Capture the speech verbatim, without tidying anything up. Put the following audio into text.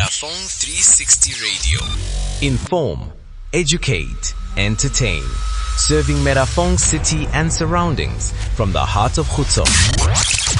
Metafong three sixty Radio. Inform, educate, entertain. Serving Metafong city and surroundings from the heart of Khutso.